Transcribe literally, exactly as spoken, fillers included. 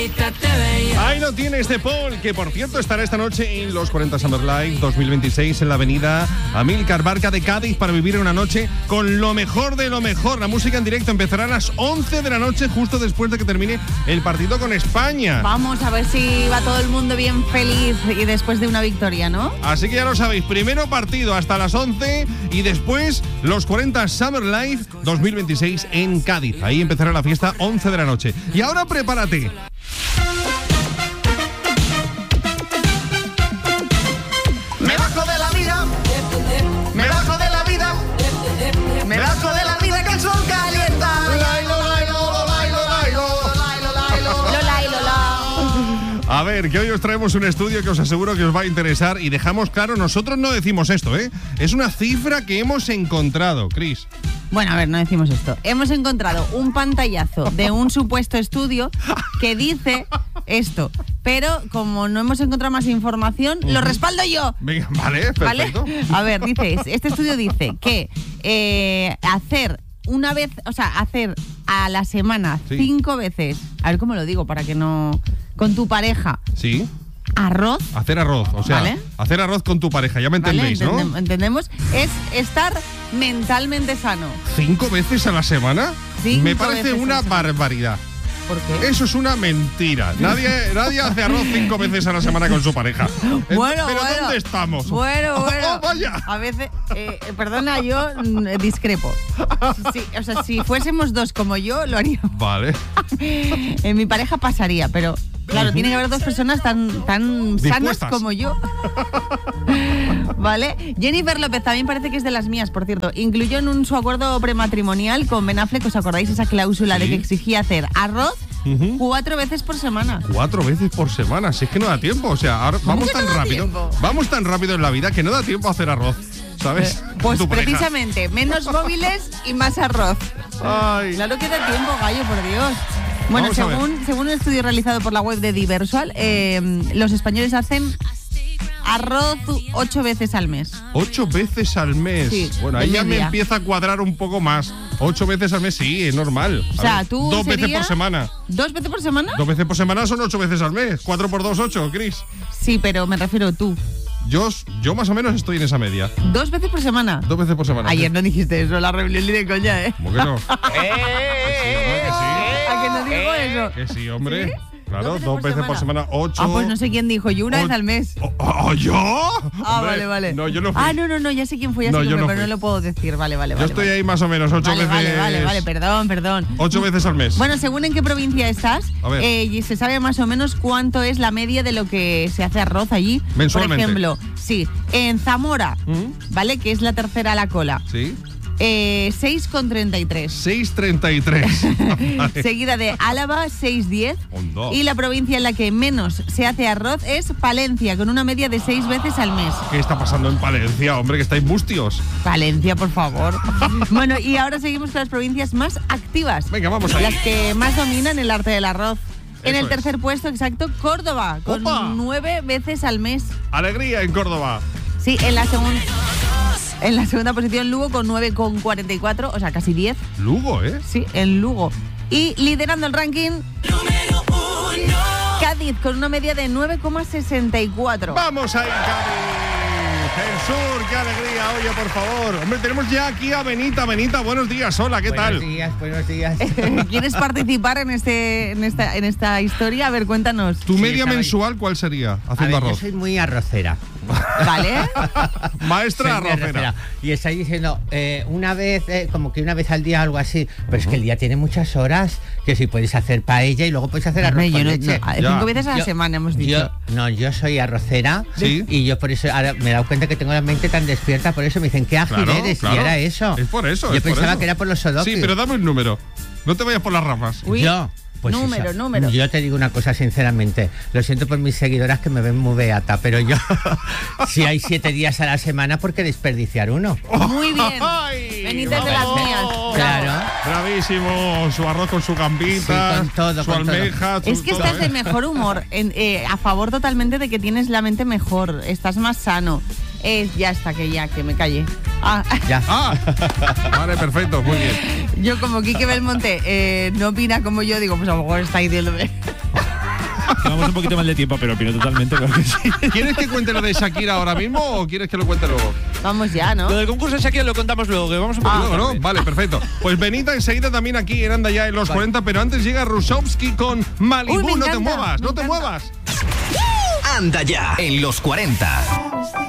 Ahí lo tienes de Paul, que por cierto estará esta noche en los cuarenta Summer Live dos mil veintiséis en la avenida Amílcar Barca de Cádiz para vivir una noche con lo mejor de lo mejor. La música en directo empezará a las once de la noche, justo después de que termine el partido con España. Vamos a ver si va todo el mundo bien feliz y después de una victoria, ¿no? Así que ya lo sabéis, primero partido hasta las once y después los cuarenta Summer Live dos mil veintiséis en Cádiz. Ahí empezará la fiesta once de la noche. Y ahora prepárate. Me bajo de la vida, me bajo de la vida, me bajo de la vida que el sol calienta. Lailo, lailo, lailo, lailo, lailo, lailo. Lola y Lola. A ver, que hoy os traemos un estudio que os aseguro que os va a interesar y dejamos claro, nosotros no decimos esto, ¿eh? Es una cifra que hemos encontrado, Chris. Bueno, a ver, no decimos esto. Hemos encontrado un pantallazo de un supuesto estudio que dice esto, pero como no hemos encontrado más información, uh-huh. lo respaldo yo. Venga, vale, perfecto. ¿Vale? A ver, dice, este estudio dice que eh, hacer una vez, o sea, hacer a la semana sí. cinco veces, a ver cómo lo digo para que no, con tu pareja. Sí. Arroz. Hacer arroz, o sea, ¿vale? hacer arroz con tu pareja, ya me entendéis, ¿vale? Entendem- ¿no? Entendemos, es estar mentalmente sano. ¿Cinco veces a la semana? Cinco me parece veces una barbaridad. ¿Por qué? Eso es una mentira. Nadie, nadie hace arroz cinco veces a la semana con su pareja. Bueno, ¿Pero bueno. dónde estamos? Bueno, bueno. Oh, vaya. A veces, eh, perdona, yo mm, discrepo. Sí, o sea, si fuésemos dos como yo, lo haría. Vale. En mi pareja pasaría, pero claro, uh-huh. tiene que haber dos personas tan, tan sanas como yo. ¿Vale? Jennifer López también parece que es de las mías, por cierto. Incluyó en un, su acuerdo prematrimonial con Ben Affleck, ¿os acordáis esa cláusula ¿Sí? de que exigía hacer arroz uh-huh. cuatro veces por semana? Cuatro veces por semana, si es que no da tiempo. O sea, ahora vamos tan no rápido. Tiempo? Vamos tan rápido en la vida que no da tiempo a hacer arroz. ¿Sabes? Eh, pues precisamente, menos móviles y más arroz. Ay. Claro que da tiempo, gallo, por Dios. Bueno, según, según un estudio realizado por la web de Diversual, eh, los españoles hacen arroz ocho veces al mes. ¿Ocho veces al mes? Sí, bueno, ahí ya me empieza a cuadrar un poco más. Ocho veces al mes, sí, es normal. O sea, tú Dos sería... veces por semana. ¿Dos veces por semana? Dos veces por semana son ocho veces al mes. Cuatro por dos, ocho, Chris. Sí, pero me refiero tú. Yo, yo más o menos estoy en esa media. ¿Dos veces por semana? Dos veces por semana. Ayer ¿sí? no dijiste eso, la rebelión de coña, ¿eh? ¿Cómo que no? ¿Eh? ¿A que no digo eso? Que sí, hombre. ¿Sí? Claro, dos veces, dos por, veces semana. por semana, ocho. Ah, pues no sé quién dijo, yo una o, vez al mes. Oh, oh, ¿Yo? Ah, Hombre, vale, vale. No, yo no fui. Ah, no, no, no, ya sé quién fue, ya no, sé quién fue, no pero fui. no lo puedo decir. Vale, vale, yo vale. Yo estoy vale. ahí más o menos, ocho vale, veces. Vale, vale, vale, perdón, perdón. Ocho veces al mes. Bueno, según en qué provincia estás, eh, y se sabe más o menos cuánto es la media de lo que se hace arroz allí. Mensualmente. Por ejemplo, sí, en Zamora, ¿Mm? ¿vale? Que es la tercera a la cola. Sí. Eh, seis coma treinta y tres. seis coma treinta y tres. Vale. Seguida de Álava, seis coma diez. Y la provincia en la que menos se hace arroz es Palencia, con una media de seis veces al mes. ¿Qué está pasando en Palencia, hombre? Que estáis mustios. Palencia, por favor. Bueno, y ahora seguimos con las provincias más activas. Venga, vamos ahí. Las que más dominan el arte del arroz. En Eso el tercer es. puesto, exacto, Córdoba, con ¡Opa! nueve veces al mes. Alegría en Córdoba. Sí, en la segunda... En la segunda posición, Lugo con nueve coma cuarenta y cuatro, o sea, casi diez. Lugo, ¿eh? Sí, en Lugo. Y liderando el ranking, número uno, Cádiz, con una media de nueve coma sesenta y cuatro. ¡Vamos ahí, Cádiz! El sur, qué alegría, oye, por favor. Hombre, tenemos ya aquí a Benita. Benita, buenos días, hola, ¿qué buenos tal? Buenos días, buenos días. ¿Quieres participar en este en esta en esta historia? A ver, cuéntanos. ¿Tu sí, media mensual cuál sería haciendo a ver, arroz? Yo soy muy arrocera. ¿Vale? Maestra arrocera. arrocera. Y estáis diciendo, eh, una vez, eh, como que una vez al día, algo así. Pero es que el día tiene muchas horas, que si puedes hacer paella y luego puedes hacer arroz Hombre, con yo no, leche. no, cinco veces a la yo, semana hemos dicho. Yo, no, yo soy arrocera. ¿Sí? Y yo por eso ahora me he dado cuenta que tengo la mente tan despierta, por eso me dicen, qué ágil Claro, eres, claro. y era eso. Es por eso, Yo es por pensaba eso. que era por los sodopios. Sí, pero dame un número. No te vayas por las ramas. Uy, yo, pues número, eso. número. Yo te digo una cosa sinceramente, lo siento por mis seguidoras que me ven muy beata, pero yo, si hay siete días a la semana, ¿por qué desperdiciar uno? Muy bien. Ay, Benita es de las vamos. mías. Claro. Bravísimo. Su arroz con su gambita, Sí, con todo, su con todo. almeja. Es su- que todo, estás de ¿eh? mejor humor, en, eh, a favor totalmente de que tienes la mente mejor, estás más sano. Eh, ya está, que ya, que me calle. Ah, Ya. Ah, vale, perfecto, muy bien. yo como Quique Belmonte eh, no opina como yo, digo, pues a lo mejor está diciéndome. vamos un poquito mal de tiempo, pero opino totalmente, creo que sí. ¿Quieres que cuente lo de Shakira ahora mismo o quieres que lo cuente luego? Vamos ya, ¿no? Lo del concurso de Shakira lo contamos luego, que vamos un poquito Ah, luego, ¿no? tarde. Vale, perfecto. Pues venid enseguida también aquí en Anda Ya en los Vale. cuarenta, pero antes llega Rushovski con Malibu. Uy, me No te encanta, muevas, me no te encanta. muevas. Anda Ya en los cuarenta.